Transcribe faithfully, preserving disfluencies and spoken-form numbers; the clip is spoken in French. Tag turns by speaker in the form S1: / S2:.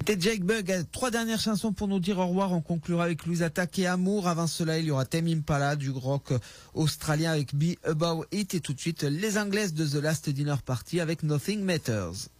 S1: Et Jake Bugg, trois dernières chansons pour nous dire au revoir. On conclura avec Louise Attaque et Amour. Avant cela, il y aura Tame Impala, du rock australien avec Be About It. Et tout de suite, les Anglaises de The Last Dinner Party avec Nothing Matters.